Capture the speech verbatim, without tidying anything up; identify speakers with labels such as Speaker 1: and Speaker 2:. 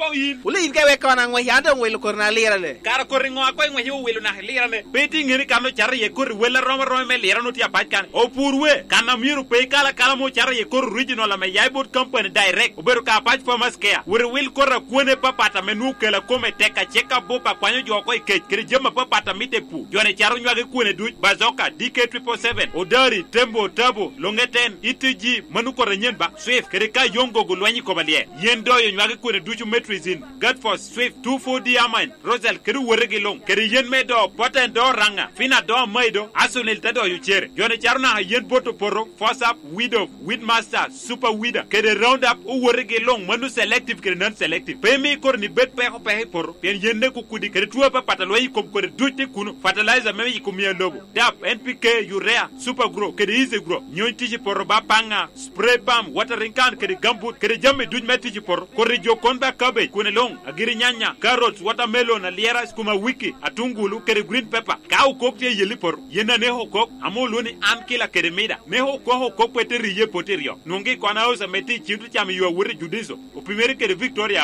Speaker 1: ko yin
Speaker 2: ule in ke we kana ngwe yanda wel ko na lira le
Speaker 1: kara ko ringo ko ngwe yu welu na lira ne peti ngiri kanu char ye ko wela rom rom me lira no tia pat kan o purwe kana miru pe kala kala mo char ye ko original me yaibot company direct oberu ka pat farmers care we will ko ra ko ne papata menu kala ko me teka cheka bopa kwanyo jo ko ke kiri jema papata mite pu jone charu nyage ko ne du bazoka D K seven seven seven odari tembo tabo longeten itg manu ko renyen ba swift kiri ka yongo gulwanyi ko balie yendo yo nyage ko ne du metrizin godforce swift two four diamond rosel kiri werege long kiri yen medo poten do ranga fina do maido asunil tado yu chere jone charu na yen boto poro force up widow widmaster super wida kiri round up u werege long manu selective kiri non selective pemi ko ni bet pe ko pe poro pen yende ko kudi kiri tuwa pa pataloi kom ko dute kuno fertilizer memi ko mi lobo dap N P K urea super grow kiri easy grow nyon tiji poro ba panga spray palm watering can kiri gambut kiri jamme duj metiji poro ko rijo konba cabbage kune long agiri nyanya carrots watermelon aliera skuma wiki atungulu kiri green pepper ka ko tie yeli poro yena ne ho kok amoloni am kila kiri mida ne ho ko ho ko peteri ye poterio nungi kwana usa meti chintu chami yo wuri judizo o primeri kiri Victoria